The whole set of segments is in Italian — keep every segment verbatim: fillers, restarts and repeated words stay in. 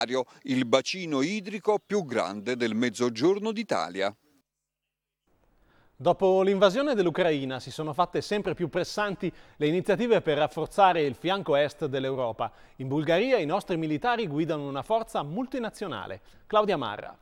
il bacino idrico più grande del Mezzogiorno d'Italia. Dopo l'invasione dell'Ucraina si sono fatte sempre più pressanti le iniziative per rafforzare il fianco est dell'Europa. In Bulgaria i nostri militari guidano una forza multinazionale. Claudia Marra.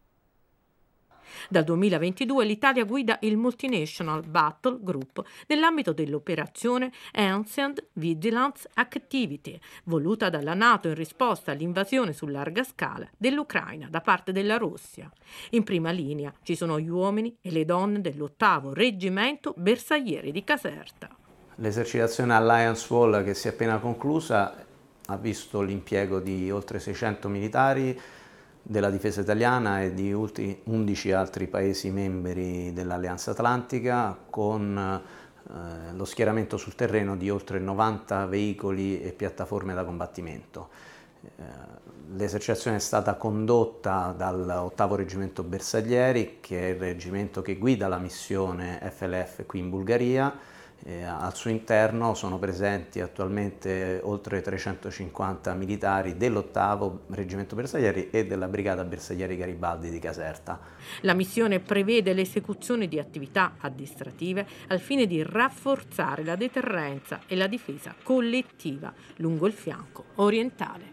Dal duemilaventidue l'Italia guida il Multinational Battle Group nell'ambito dell'operazione Ancient Vigilance Activity, voluta dalla NATO in risposta all'invasione su larga scala dell'Ucraina da parte della Russia. In prima linea ci sono gli uomini e le donne dell'ottavo Reggimento Bersaglieri di Caserta. L'esercitazione Alliance Wall, che si è appena conclusa, ha visto l'impiego di oltre seicento militari della difesa italiana e di undici altri paesi membri dell'Alleanza Atlantica, con eh, lo schieramento sul terreno di oltre novanta veicoli e piattaforme da combattimento. Eh, l'esercitazione è stata condotta dall'ottavo Reggimento Bersaglieri, che è il reggimento che guida la missione F L F qui in Bulgaria. Eh, al suo interno sono presenti attualmente oltre trecentocinquanta militari dell'ottavo Reggimento Bersaglieri e della Brigata Bersaglieri Garibaldi di Caserta. La missione prevede l'esecuzione di attività addestrative al fine di rafforzare la deterrenza e la difesa collettiva lungo il fianco orientale.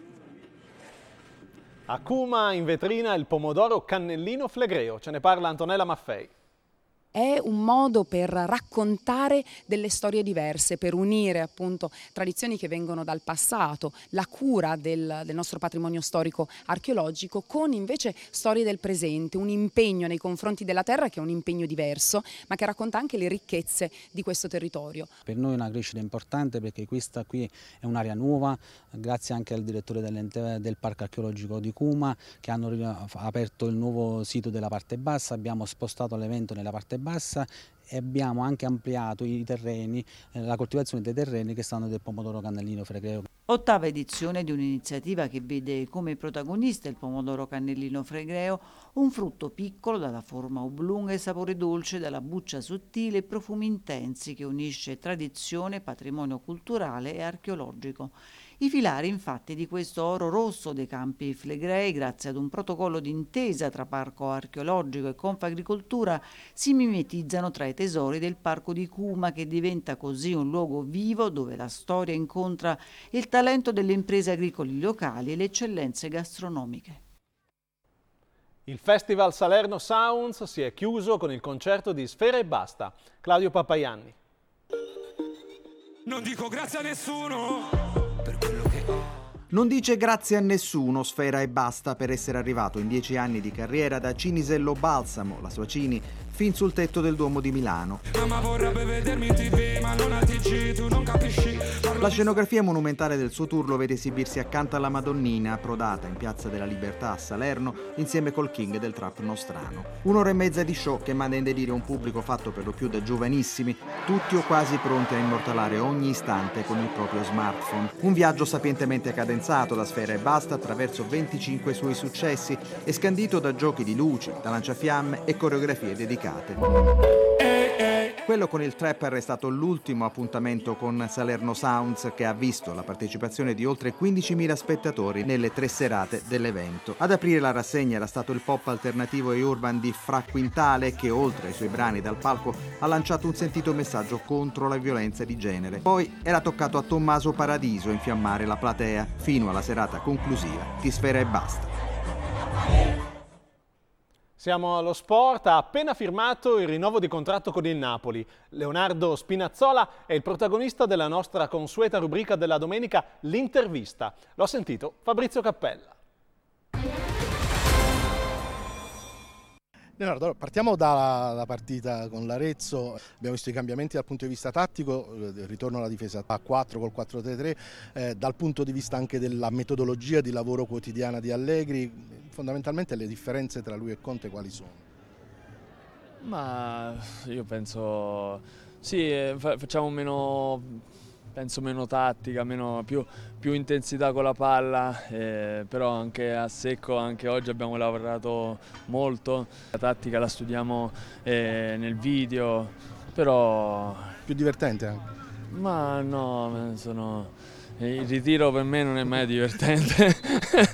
A Cuma in vetrina il pomodoro cannellino flegreo, ce ne parla Antonella Maffei. È un modo per raccontare delle storie diverse, per unire appunto tradizioni che vengono dal passato, la cura del, del nostro patrimonio storico archeologico con invece storie del presente, un impegno nei confronti della terra che è un impegno diverso, ma che racconta anche le ricchezze di questo territorio. Per noi è una crescita importante perché questa qui è un'area nuova, grazie anche al direttore del Parco Archeologico di Cuma che hanno aperto il nuovo sito della parte bassa, abbiamo spostato l'evento nella parte bassa e abbiamo anche ampliato i terreni, eh, la coltivazione dei terreni che stanno del pomodoro cannellino flegreo. Ottava edizione di un'iniziativa che vede come protagonista il pomodoro cannellino flegreo, un frutto piccolo dalla forma oblunga e sapore dolce, dalla buccia sottile e profumi intensi che unisce tradizione, patrimonio culturale e archeologico. I filari infatti di questo oro rosso dei campi flegrei, grazie ad un protocollo d'intesa tra Parco Archeologico e Confagricoltura, si mimetizzano tra i tesori del Parco di Cuma, che diventa così un luogo vivo dove la storia incontra il talento delle imprese agricole locali e le eccellenze gastronomiche. Il Festival Salerno Sounds si è chiuso con il concerto di Sfera Ebbasta. Claudio Papaianni. Non dico grazie a nessuno per quello che ho. Non dice grazie a nessuno Sfera Ebbasta per essere arrivato in dieci anni di carriera da Cinisello Balsamo, la sua Cini, fin sul tetto del Duomo di Milano. Mamma vorrebbe vedermi in tivù, ma non a T G, tu non capisci. La scenografia monumentale del suo tour lo vede esibirsi accanto alla Madonnina, approdata in Piazza della Libertà a Salerno, insieme col king del trap nostrano. Un'ora e mezza di show che manda in delirio un pubblico fatto per lo più da giovanissimi, tutti o quasi pronti a immortalare ogni istante con il proprio smartphone. Un viaggio sapientemente cadenzato da Sfera Ebbasta attraverso venticinque suoi successi e scandito da giochi di luci, da lanciafiamme e coreografie dedicate. Quello con il trapper è stato l'ultimo appuntamento con Salerno Sounds, che ha visto la partecipazione di oltre quindicimila spettatori nelle tre serate dell'evento. Ad aprire la rassegna era stato il pop alternativo e urban di Fra Quintale, che oltre ai suoi brani dal palco ha lanciato un sentito messaggio contro la violenza di genere. Poi era toccato a Tommaso Paradiso infiammare la platea fino alla serata conclusiva di Sfera Ebbasta. Siamo allo sport, ha appena firmato il rinnovo di contratto con il Napoli. Leonardo Spinazzola è il protagonista della nostra consueta rubrica della domenica, l'intervista. L'ho sentito Fabrizio Cappella. Leonardo, partiamo dalla partita con l'Arezzo. Abbiamo visto i cambiamenti dal punto di vista tattico, il ritorno alla difesa a quattro col quattro tre tre, eh, dal punto di vista anche della metodologia di lavoro quotidiana di Allegri. Fondamentalmente le differenze tra lui e Conte quali sono? Ma io penso sì, facciamo meno, penso meno tattica, meno, più, più intensità con la palla, eh, però anche a secco, anche oggi abbiamo lavorato molto. La tattica la studiamo eh, nel video, però... Più divertente anche? Ma no, sono... il ritiro per me non è mai divertente.